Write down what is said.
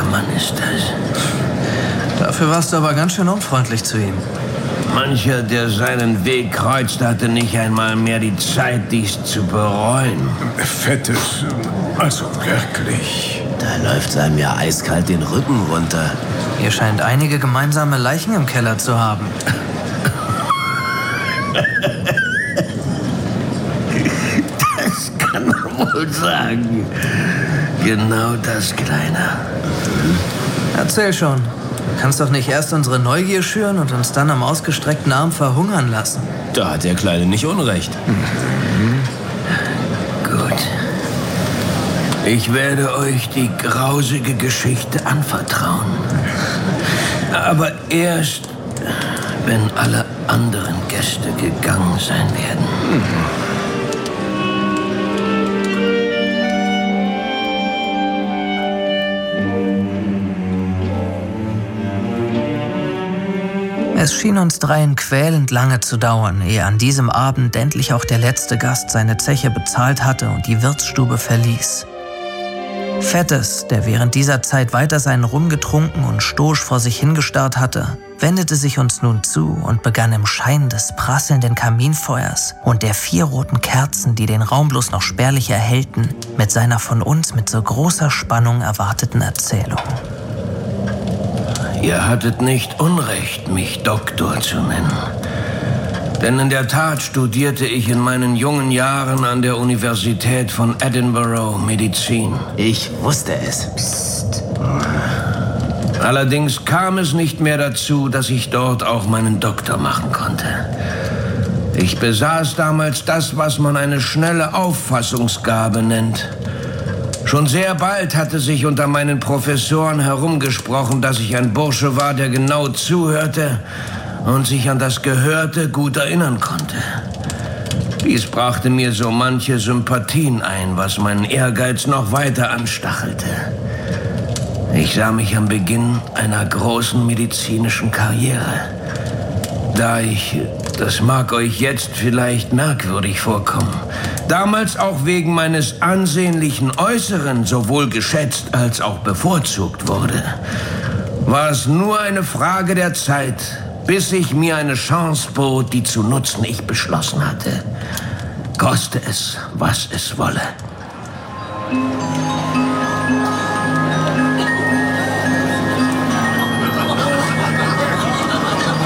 guter Mann ist das. Dafür warst du aber ganz schön unfreundlich zu ihm. Mancher, der seinen Weg kreuzt, hatte nicht einmal mehr die Zeit, dies zu bereuen. Fettes, also wirklich. Da läuft einem ja eiskalt den Rücken runter. Ihr scheint einige gemeinsame Leichen im Keller zu haben. Das kann man wohl sagen. Genau das, Kleiner. Erzähl schon. Du kannst doch nicht erst unsere Neugier schüren und uns dann am ausgestreckten Arm verhungern lassen. Da hat der Kleine nicht Unrecht. Gut. Ich werde euch die grausige Geschichte anvertrauen. Aber erst, wenn alle anderen Gäste gegangen sein werden. Es schien uns dreien quälend lange zu dauern, ehe an diesem Abend endlich auch der letzte Gast seine Zeche bezahlt hatte und die Wirtsstube verließ. Fettes, der während dieser Zeit weiter seinen Rum getrunken und stoisch vor sich hingestarrt hatte, wendete sich uns nun zu und begann im Schein des prasselnden Kaminfeuers und der 4 roten Kerzen, die den Raum bloß noch spärlich erhellten, mit seiner von uns mit so großer Spannung erwarteten Erzählung. Ihr hattet nicht Unrecht, mich Doktor zu nennen. Denn in der Tat studierte ich in meinen jungen Jahren an der Universität von Edinburgh Medizin. Ich wusste es. Psst. Allerdings kam es nicht mehr dazu, dass ich dort auch meinen Doktor machen konnte. Ich besaß damals das, was man eine schnelle Auffassungsgabe nennt. Schon sehr bald hatte sich unter meinen Professoren herumgesprochen, dass ich ein Bursche war, der genau zuhörte und sich an das Gehörte gut erinnern konnte. Dies brachte mir so manche Sympathien ein, was meinen Ehrgeiz noch weiter anstachelte. Ich sah mich am Beginn einer großen medizinischen Karriere. Da ich, das mag euch jetzt vielleicht merkwürdig vorkommen, damals auch wegen meines ansehnlichen Äußeren sowohl geschätzt als auch bevorzugt wurde, war es nur eine Frage der Zeit, bis sich mir eine Chance bot, die zu nutzen ich beschlossen hatte. Koste es, was es wolle.